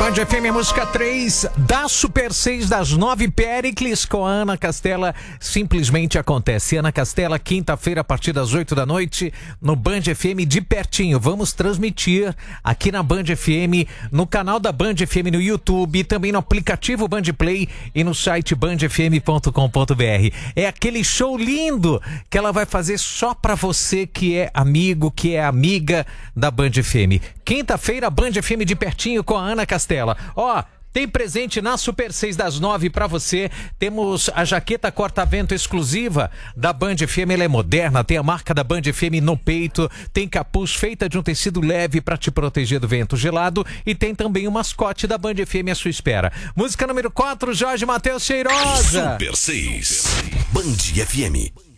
Band FM Música 3, da Super 6 das 9, Péricles com a Ana Castela, simplesmente acontece. Ana Castela, quinta-feira, a partir das 8 da noite, no Band FM de pertinho. Vamos transmitir aqui na Band FM, no canal da Band FM no YouTube, também no aplicativo Band Play e no site bandfm.com.br. É aquele show lindo que ela vai fazer só pra você que é amigo, que é amiga da Band FM. Quinta-feira, Band FM de pertinho com a Ana Castela. Ó, tem presente na Super 6 das 9 pra você. Temos a jaqueta corta-vento exclusiva da Band FM. Ela é moderna, tem a marca da Band FM no peito, tem capuz feita de um tecido leve pra te proteger do vento gelado e tem também o mascote da Band FM à sua espera. Música número 4, Jorge Mateus Cheirosa. Super 6, Band FM.